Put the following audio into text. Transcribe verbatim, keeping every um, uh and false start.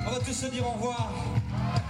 On va tous se dire au revoir. D'accord ?